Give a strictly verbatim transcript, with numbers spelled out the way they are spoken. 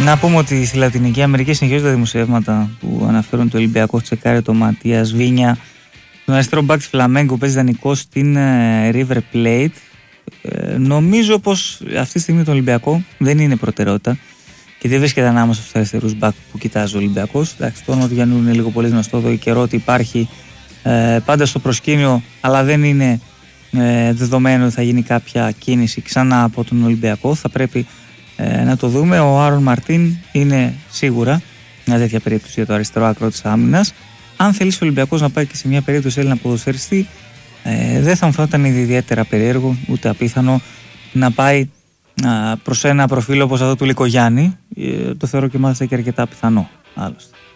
Να πούμε ότι στη Λατινική Αμερική συνεχίζουν τα δημοσιεύματα που αναφέρουν το Ολυμπιακό τσεκάρει το Ματίας Βίνια. Τον αριστερό μπακ της Φλαμέγκο παίζει δανεικό στην River Plate. Ε, νομίζω πως αυτή τη στιγμή το Ολυμπιακό δεν είναι προτεραιότητα και δεν βρίσκεται ανάμεσα στους αριστερούς μπακ που κοιτάζει ο Ολυμπιακός. Εντάξει, το όνομα του Γιάννου είναι λίγο πολύ γνωστό εδώ καιρό ότι υπάρχει ε, πάντα στο προσκήνιο, αλλά δεν είναι ε, δεδομένο ότι θα γίνει κάποια κίνηση ξανά από τον Ολυμπιακό. Θα πρέπει ε, να το δούμε. Ο Άρον Μαρτίν είναι σίγουρα μια τέτοια περίπτωση για το αριστερό άκρο της άμυνας. Αν θέλει ο Ολυμπιακός να πάει και σε μια περίπτωση Έλληνα ποδοσφαιριστή, ε, δεν θα μου φαίνονταν ιδιαίτερα περίεργο ούτε απίθανο να πάει α, προς ένα προφίλ όπως αυτό του Λικογιάννη. Ε, το θεωρώ και μάλιστα και αρκετά πιθανό άλλωστε.